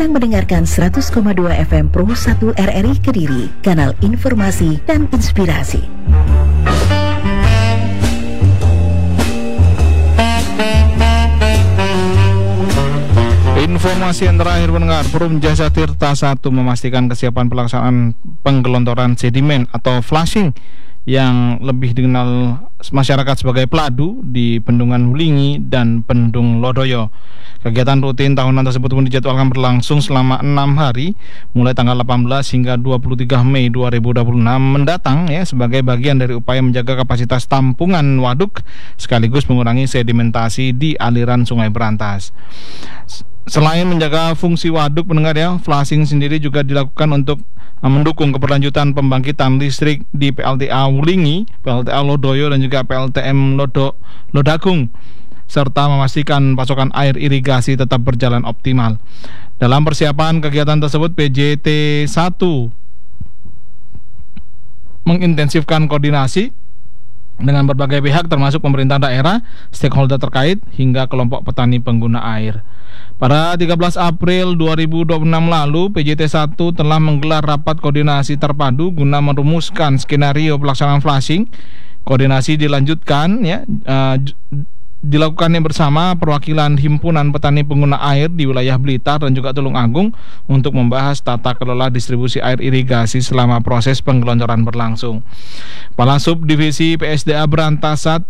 sedang mendengarkan 100,2 FM Pro 1 RRI Kediri, kanal informasi dan inspirasi. Informasi yang terakhir pendengar, Perum Jasa Tirta 1 memastikan kesiapan pelaksanaan penggelontoran sedimen atau flushing yang lebih dikenal masyarakat sebagai Pladu di Bendungan Wulingi dan Bendung Lodoyo. Kegiatan rutin tahunan tersebut pun dijadwalkan berlangsung selama 6 hari mulai tanggal 18 hingga 23 Mei 2026 mendatang ya, sebagai bagian dari upaya menjaga kapasitas tampungan waduk sekaligus mengurangi sedimentasi di aliran Sungai Berantas. Selain menjaga fungsi waduk pendengar ya, flushing sendiri juga dilakukan untuk mendukung keberlanjutan pembangkitan listrik di PLTA Wulingi, PLTA Lodoyo dan juga PLTM Lodagung, serta memastikan pasokan air irigasi tetap berjalan optimal. Dalam persiapan kegiatan tersebut, PJT 1 mengintensifkan koordinasi dengan berbagai pihak termasuk pemerintah daerah, stakeholder terkait, hingga kelompok petani pengguna air. Pada 13 April 2026 lalu, PJT 1 telah menggelar rapat koordinasi terpadu guna merumuskan skenario pelaksanaan flushing. Koordinasi dilanjutkan ya, dilakukannya bersama perwakilan himpunan petani pengguna air di wilayah Blitar dan juga Tulung Agung untuk membahas tata kelola distribusi air irigasi selama proses penggelontoran berlangsung. Kepala Subdivisi PSDA Berantas 1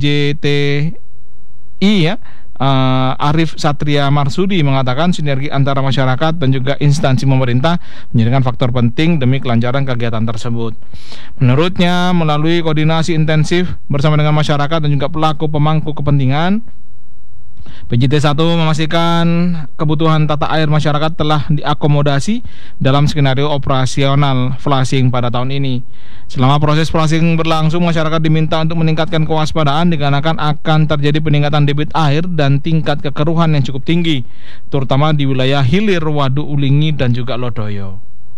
PJTI ya, Arif Satria Marsudi mengatakan sinergi antara masyarakat dan juga instansi pemerintah menjadikan faktor penting demi kelancaran kegiatan tersebut. Menurutnya, melalui koordinasi intensif bersama dengan masyarakat dan juga pelaku pemangku kepentingan, PJT 1 memastikan kebutuhan tata air masyarakat telah diakomodasi dalam skenario operasional flushing pada tahun ini. Selama proses flushing berlangsung, masyarakat diminta untuk meningkatkan kewaspadaan dikarenakan akan terjadi peningkatan debit air dan tingkat kekeruhan yang cukup tinggi, terutama di wilayah hilir Waduk Wulingi dan juga Lodoyo.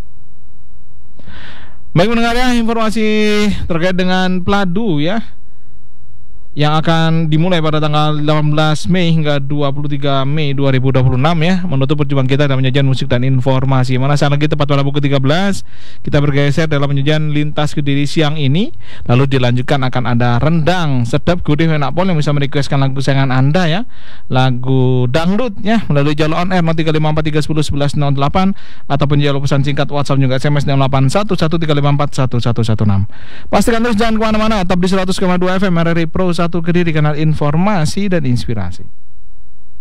Baik pendengar ya, informasi terkait dengan Pladu ya, yang akan dimulai pada tanggal 18 Mei hingga 23 Mei 2026 ya, menutup perjumpaan kita dalam penyajian musik dan informasi. Mana saat lagi tepat pada pukul 13 kita bergeser dalam penyajian Lintas Kediri siang ini. Lalu dilanjutkan akan ada Rendang Sedap Gudih Enak Pol yang bisa merequestkan lagu sayangan Anda ya, lagu dangdut ya, melalui jalur on air 0354311108 ataupun jalur pesan singkat WhatsApp juga SMS 081135411116. Pastikan terus jangan kemana-mana, tetap di 100,2 FM RRI Pro 1 Kediri, kanal informasi dan inspirasi.